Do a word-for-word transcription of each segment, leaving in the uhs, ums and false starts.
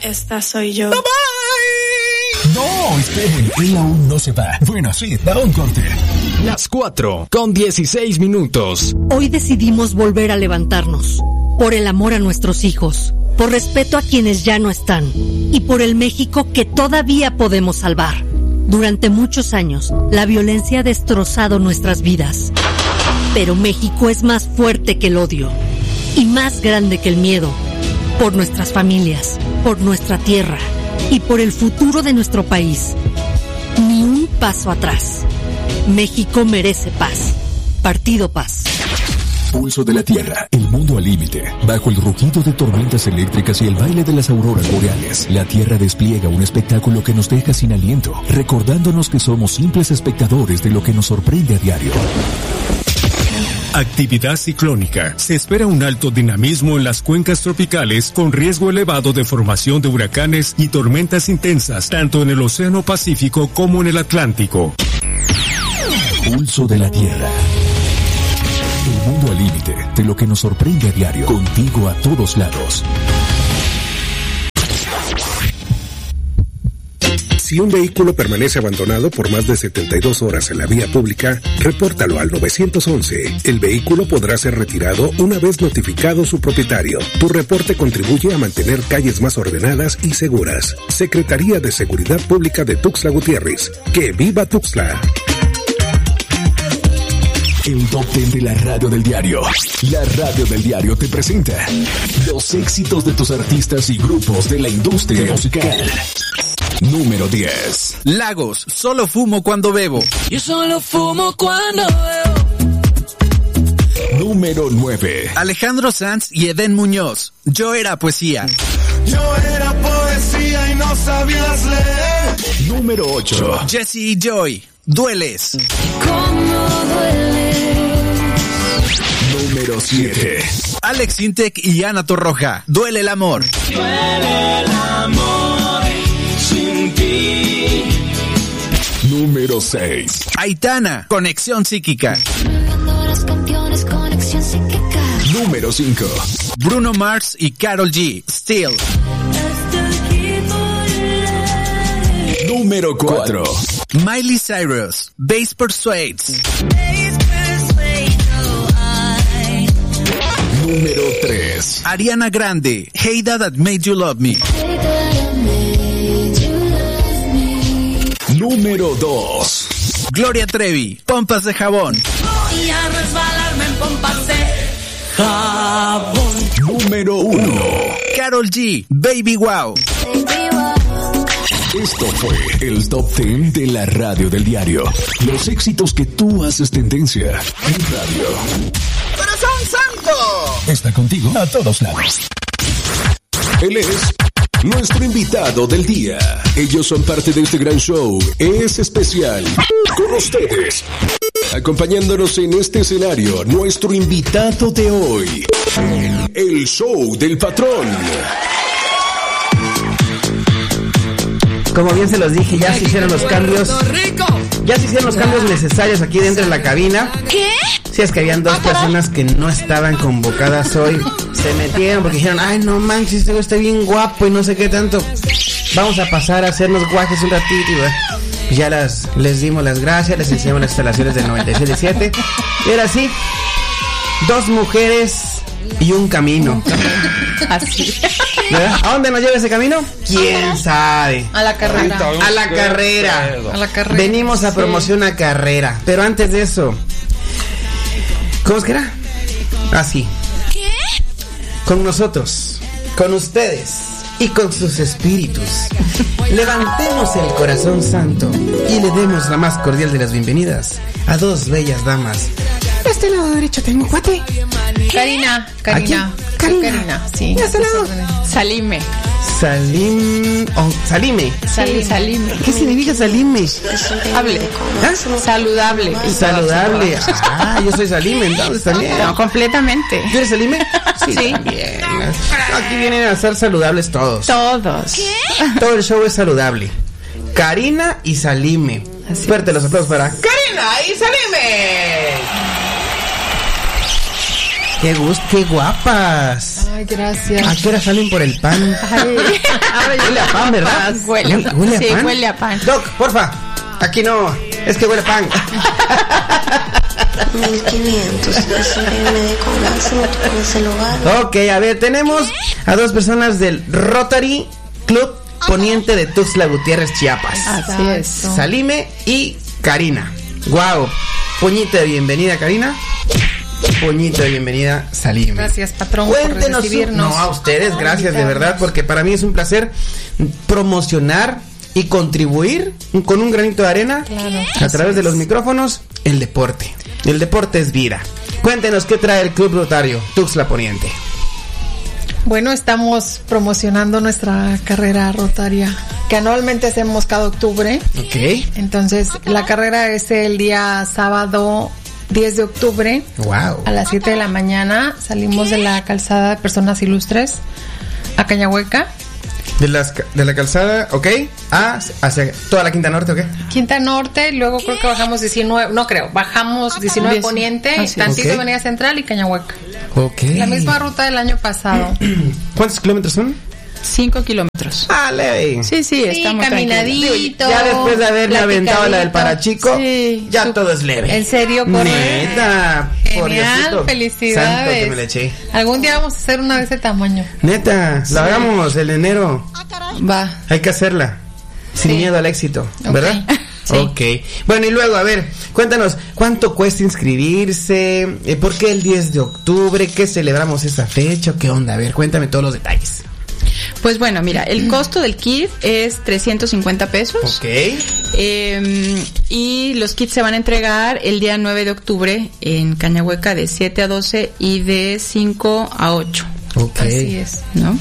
esta soy yo. Bye bye. No, esperen, él aún no se va. Bueno, sí, da un corte. Las cuatro con dieciséis minutos. Hoy decidimos volver a levantarnos. Por el amor a nuestros hijos. Por respeto a quienes ya no están. Y por el México que todavía podemos salvar. Durante muchos años, la violencia ha destrozado nuestras vidas. Pero México es más fuerte que el odio. Y más grande que el miedo. Por nuestras familias, por nuestra tierra y por el futuro de nuestro país. Ni un paso atrás. México merece paz. Partido Paz. Pulso de la Tierra, el mundo al límite. Bajo el rugido de tormentas eléctricas y el baile de las auroras boreales, la Tierra despliega un espectáculo que nos deja sin aliento, recordándonos que somos simples espectadores de lo que nos sorprende a diario. Actividad ciclónica. Se espera un alto dinamismo en las cuencas tropicales con riesgo elevado de formación de huracanes y tormentas intensas tanto en el Océano Pacífico como en el Atlántico. Pulso de la Tierra. El mundo al límite de lo que nos sorprende a diario. Contigo a todos lados. Si un vehículo permanece abandonado por más de setenta y dos horas en la vía pública, repórtalo al nueve once. El vehículo podrá ser retirado una vez notificado su propietario. Tu reporte contribuye a mantener calles más ordenadas y seguras. Secretaría de Seguridad Pública de Tuxtla Gutiérrez. ¡Que viva Tuxtla! El top ten de la radio del diario. La radio del diario te presenta los éxitos de tus artistas y grupos de la industria musical. Número diez. Lagos, solo fumo cuando bebo. Yo solo fumo cuando bebo. Número nueve. Alejandro Sanz y Edén Muñoz. Yo era poesía. Yo era poesía y no sabías leer. Número ocho. Jesse y Joy. Dueles. ¿Cómo dueles? Número siete. Alex Intec y Ana Torroja. Duele el amor. Duele el amor sin ti. Número seis. Aitana. Conexión psíquica. Número cinco. Bruno Mars y Karol G. Still. Número cuatro. Miley Cyrus. Bass Persuades. Número tres. Ariana Grande. Hey That That Made You Love Me. Número dos. Gloria Trevi. Pompas de jabón. Voy a resbalarme en pompas de jabón. Número uno. Karol G. Baby Wow. Esto fue el top ten de la radio del diario. Los éxitos que tú haces tendencia en radio. ¡Corazón Santo! Está contigo a todos lados. Él es nuestro invitado del día. Ellos son parte de este gran show. Es especial. Con ustedes, acompañándonos en este escenario, nuestro invitado de hoy. El show del patrón. Como bien se los dije, ya se hicieron los cambios. Ya se hicieron los cambios necesarios aquí dentro de la cabina. ¿Qué? Si es que habían dos personas que no estaban convocadas hoy. Se metieron porque dijeron, ay no manches, este güey está bien guapo y no sé qué tanto. Vamos a pasar a hacernos guajes un ratito. Y ya las, les dimos las gracias, les enseñamos las instalaciones del noventa y siete punto siete. Y ahora sí, dos mujeres y un camino. Así. ¿Verdad? ¿A dónde nos lleva ese camino? ¿Quién sabe? A la carrera. A la carrera. A la carrera. Venimos a promocionar una carrera. Pero antes de eso, ¿cómo es que era? Así. ¿Qué? Con nosotros, con ustedes y con sus espíritus, levantemos el corazón santo y le demos la más cordial de las bienvenidas a dos bellas damas. De este lado derecho tengo cuate. Karina, Karina. Karina. Karina, sí. ¿De este lado? Salime. Salim. Oh, Salime. Sal, Salime. ¿Qué significa Salime? Hable. ¿Ah? Saludable. Saludable. Ah, yo soy Salime, entonces también. No, completamente. ¿Tú eres Salime? Sí. Sí. También. Aquí vienen a ser saludables todos. Todos. ¿Qué? Todo el show es saludable. Karina y Salime. Así Fuerte es. los aplausos para Karina y Salime. Qué gusto, qué guapas. Ay, gracias. ¿A qué hora salen por el pan? Ay, huele a pan, ¿verdad? Huele, huele, huele a sí, pan. huele a pan. Doc, porfa. Aquí no, es que huele a pan. mil quinientos, Ok, a ver, tenemos a dos personas del Rotary Club Poniente de Tuxtla Gutiérrez, Chiapas. Así es. Salime y Karina. Wow. Puñito de bienvenida, Karina. Puñito de bienvenida, Salime. Gracias, patrón, Cuéntenos por recibirnos. No, a ustedes, gracias de verdad, porque para mí es un placer promocionar y contribuir con un granito de arena, claro, a través de los micrófonos, el deporte. El deporte es vida. Cuéntenos qué trae el Club Rotario Tuxtla Poniente. Bueno, estamos promocionando nuestra carrera rotaria, que anualmente hacemos cada octubre. Ok. Entonces, la carrera es el día sábado diez de octubre. Wow. A las siete de la mañana salimos de la calzada de Personas Ilustres a Cañahueca. De, las, de la calzada, ok, a, hacia toda la Quinta Norte, ok. Quinta Norte, luego creo que bajamos diecinueve, no creo, bajamos diecinueve Poniente, tantito okay. Avenida Central y Cañahueca. Ok. La misma ruta del año pasado. ¿Cuántos kilómetros son? Cinco kilómetros. ¡Ale! Sí, sí, sí, está muy caminadito. Ya después de haberme aventado la del parachico, sí, ya su... todo es leve. ¿En serio? Por Neta. Genial, felicidades. Santo que me le eché. Algún día vamos a hacer una de ese tamaño. Neta, sí. La hagamos el enero. Va. Hay que hacerla. Sin sí. miedo al éxito, ¿verdad? Okay. Sí. Ok. Bueno, y luego, a ver, cuéntanos, ¿cuánto cuesta inscribirse? ¿Por qué el diez de octubre? ¿Qué celebramos esa fecha? ¿Qué onda? A ver, cuéntame todos los detalles. Pues bueno, mira, el costo del kit es trescientos cincuenta pesos. Ok. Eh, y los kits se van a entregar el día nueve de octubre en Cañahueca de siete a doce y de cinco a ocho. Ok. Así es, ¿no?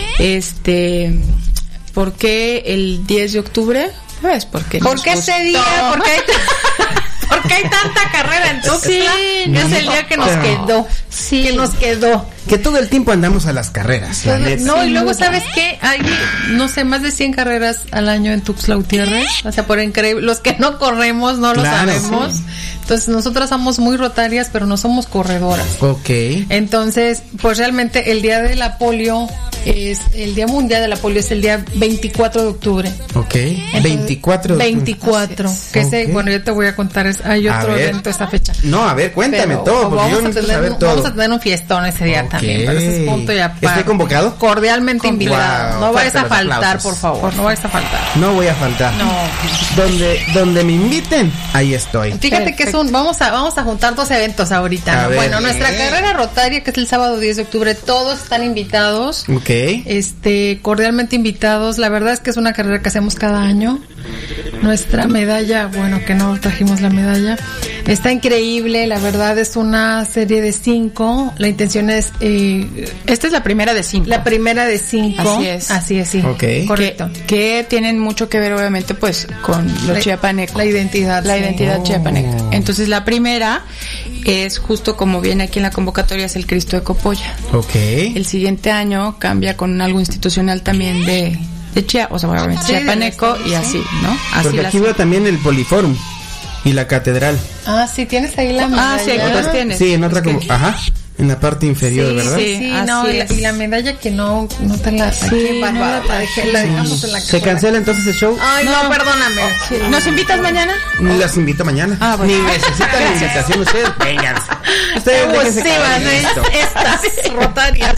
Este, ¿por qué el diez de octubre? Pues porque ¿Por qué ese día? ¿Por qué hay, ¿por qué hay tanta carrera en Tuxtla? Sí, es el día que nos quedó. Sí, que nos quedó. Que todo el tiempo andamos a las carreras. La neta. No, y luego, ¿sabes qué? Hay, no sé, más de cien carreras al año en Tuxtla Gutiérrez. O sea, por increíble. Los que no corremos no lo claro, sabemos. Sí. Entonces, nosotras somos muy rotarias, pero no somos corredoras. Ok. Entonces, pues realmente el día de la polio es el Día Mundial de la Polio, es el día veinticuatro de octubre. Ok. Entonces, veinticuatro. veinticuatro. Que okay. sé, bueno, yo te voy a contar, es, hay otro evento esta fecha. No, a ver, cuéntame pero, todo, porque vamos yo a tener, saber todo. Vamos a tener un fiestón ese día okay. también, pero ese es punto ya. ¿Estoy convocado? Cordialmente Con, invitado. Wow, no vayas a faltar, aplausos. por favor, no vayas a faltar. No voy a faltar. No. Donde, donde me inviten, ahí estoy. Fíjate Perfecto. que es un, vamos a, vamos a juntar dos eventos ahorita. ¿no? Bueno, nuestra carrera rotaria, que es el sábado diez de octubre, todos están invitados. Ok. Este, cordialmente invitados. La verdad es que es una carrera que hacemos cada año. Nuestra medalla, bueno, que no trajimos la medalla, está increíble. La verdad es una serie de cinco. La intención es eh, esta es la primera de cinco. La primera de cinco. Así es. Así es, sí. Okay. Correcto. Que, que tienen mucho que ver, obviamente, pues, con los chiapanecos. La identidad. La sí. identidad oh. chiapaneca. Entonces, la primera es justo como viene aquí en la convocatoria, es el Cristo de Copolla. Ok. El siguiente año cambia con algo institucional también de, de Chia, o sea, obviamente sí, chiapaneco y así, ¿no? Así. Porque aquí veo también el Poliforum y la catedral. Ah, sí, tienes ahí la medalla. Ah, sí, aquí las tienes. Sí, en otra es como, que... ajá. En la parte inferior, sí, ¿verdad? Sí, sí, no, y la, y la medalla que no, no te la... Sí, qué no bárbara, la, dejé, la dejamos en la ¿Se cancela entonces el show? Ay, no, no perdóname. Sí. ¿Nos invitas mañana? Las invito mañana. Ah, bueno. Ni necesitan la invitación ustedes, vénganse. Ustedes déjense caer en esto. Estas rotarias.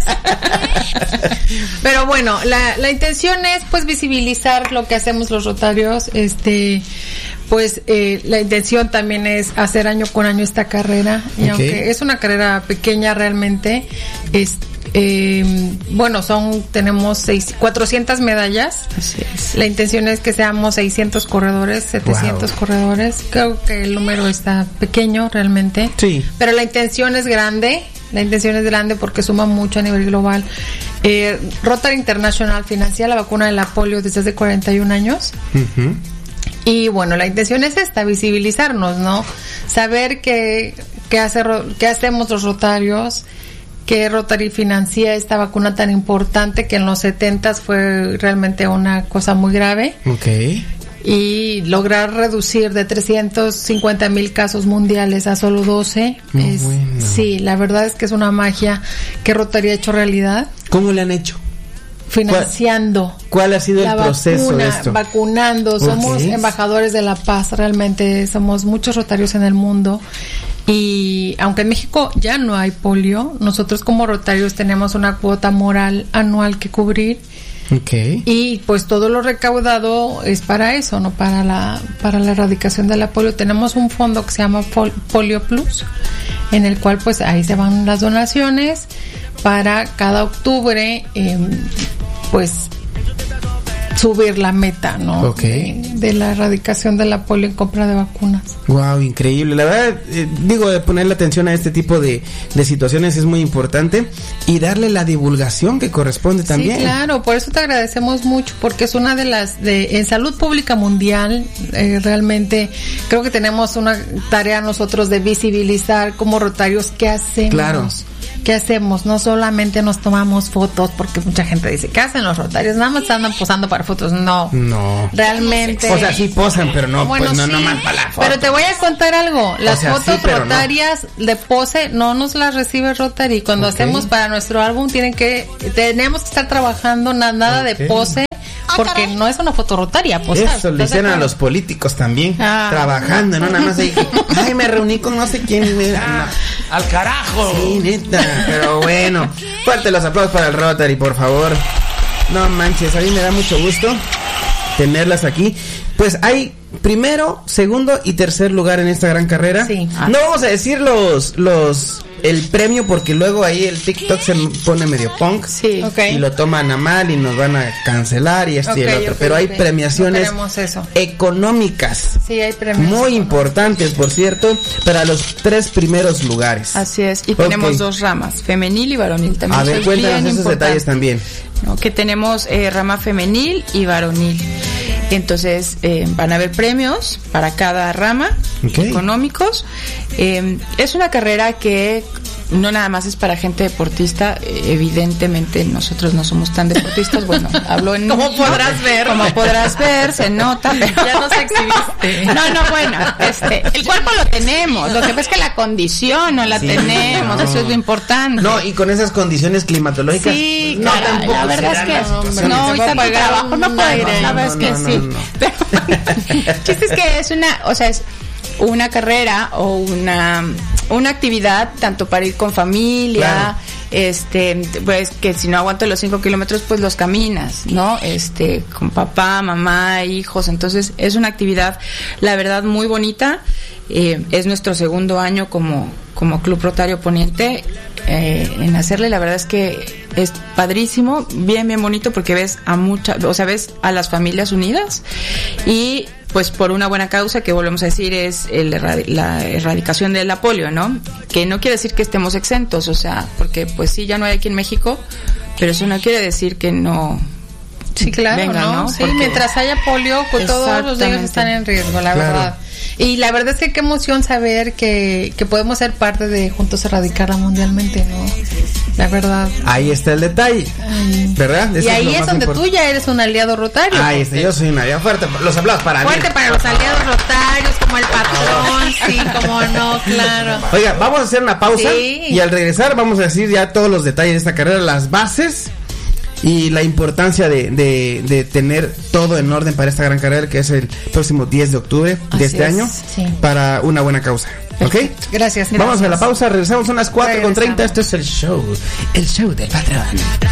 Pero bueno, la, la intención es pues visibilizar lo que hacemos los rotarios, este... pues eh, la intención también es hacer año con año esta carrera y okay. aunque es una carrera pequeña realmente es eh, bueno son tenemos seis, cuatrocientas medallas. Así es. La intención es que seamos seiscientos corredores, setecientos wow. corredores. Creo que el número está pequeño realmente, sí, pero la intención es grande. La intención es grande porque suma mucho a nivel global. eh, Rotary International financia la vacuna de la polio desde hace cuarenta y un años. uh-huh. Y bueno, la intención es esta, visibilizarnos, ¿no? Saber qué, qué, hace, qué hacemos los rotarios, que Rotary financia esta vacuna tan importante que en los setentas fue realmente una cosa muy grave. Okay. y lograr reducir de trescientos cincuenta mil casos mundiales a solo doce. Muy es, bueno. Sí, la verdad es que es una magia que Rotary ha hecho realidad. ¿Cómo le han hecho? Financiando. ¿Cuál, cuál ha sido el proceso vacuna, de esto? Vacunando. Somos Okay. embajadores de la paz. Realmente somos muchos rotarios en el mundo. Y aunque en México ya no hay polio, nosotros como rotarios tenemos una cuota moral anual que cubrir. Okay. Y pues todo lo recaudado es para eso, no para la para la erradicación de la polio. Tenemos un fondo que se llama Pol- Polio Plus, en el cual pues ahí se van las donaciones para cada octubre, eh, pues subir la meta, ¿no? Okay. De, de la erradicación de la polio en compra de vacunas. Wow, increíble. La verdad, eh, digo, de ponerle atención a este tipo de, de situaciones es muy importante y darle la divulgación que corresponde también. Sí, claro, por eso te agradecemos mucho, porque es una de las, de en salud pública mundial, eh, realmente creo que tenemos una tarea nosotros de visibilizar como rotarios qué hacemos. Claro. ¿Qué hacemos? No solamente nos tomamos fotos, porque mucha gente dice, ¿qué hacen los rotarios? Nada más andan posando para fotos. No. No. Realmente. O sea, sí posan, pero no, bueno, pues no sí, nomás para la foto. Pero te voy a contar algo. Las O sea, fotos sí, pero rotarias no. de pose no nos las recibe Rotary. Cuando Okay. hacemos para nuestro álbum, tienen que, tenemos que estar trabajando na, nada Okay. de pose, porque no es una foto rotaria. Posar, Eso le hicieron a los políticos también, Ah. trabajando, no nada más ahí. Ay, me reuní con no sé quién. y me- Ah, al carajo. Sí, neta, pero bueno. Fuerte los aplausos para el Rotary, por favor. No manches, a mí me da mucho gusto tenerlas aquí. Pues hay primero, segundo y tercer lugar en esta gran carrera. Sí. No vamos a decir los los el premio porque luego ahí el TikTok se pone medio punk. Sí. Okay. Y lo toman a mal y nos van a cancelar y esto Okay, y el otro. okay, pero hay okay. premiaciones No queremos eso. económicas. Sí, hay premios. Muy importantes, por cierto, para los tres primeros lugares. Así es, y Okay. tenemos dos ramas, femenil y varonil. También A ver, eso es cuéntanos bien esos importante, detalles también. ¿no? Que tenemos eh, rama femenil y varonil. Entonces eh, van a haber premios para cada rama, Okay. económicos. Eh, es una carrera que no nada más es para gente deportista. eh, evidentemente nosotros no somos tan deportistas. Bueno, hablo en... Como podrás ver. Como podrás ver, se nota. Pero... Ya nos exhibiste. No, no, bueno, este, el cuerpo lo tenemos. Lo que pasa es que la condición no la Sí, tenemos. no. Eso es lo importante. No, y con esas condiciones climatológicas. Sí, no, caray, tampoco la verdad será es que la situación. no, ahorita mi pagar trabajo no un puedo, aire. la verdad es que No, no, sí. no, no. Pero el chiste es que es una, o sea, es una carrera o una una actividad tanto para ir con familia, Claro. este, pues que si no aguanto los cinco kilómetros, pues los caminas, ¿no? Este, con papá, mamá, hijos. Entonces es una actividad, la verdad, muy bonita. Eh, es nuestro segundo año como como Club Rotario Poniente eh, en hacerle. La verdad es que es padrísimo, bien bien bonito, porque ves a muchas, o sea, ves a las familias unidas y pues por una buena causa, que volvemos a decir es el erradi- la erradicación de la polio, ¿no? Que no quiere decir que estemos exentos, o sea, porque pues sí, ya no hay aquí en México, pero eso no quiere decir que no. Sí, claro, Venga, ¿no? ¿no? Sí, Porque- mientras haya polio, pues todos los niños Exactamente. están en riesgo, la Claro. verdad. Y la verdad es que qué emoción saber que, que podemos ser parte de Juntos Erradicarla mundialmente, ¿no? La verdad. Ahí está el detalle, Ay. ¿verdad? Eso Y ahí lo es más donde importante. tú ya eres un aliado rotario. Ahí está, yo soy una fuerte. Los aplausos para mí. Fuerte para los aliados rotarios, como el patrón, sí, como no, claro. Oiga, vamos a hacer una pausa Sí. y al regresar vamos a decir ya todos los detalles de esta carrera, las bases y la importancia de, de, de tener todo en orden para esta gran carrera que es el próximo diez de octubre Así de este es, año sí. para una buena causa. ¿Ok? Gracias. Vamos a la gracias. pausa, regresamos a las cuatro con treinta. Regresamos. Esto es el show, el show del patrón.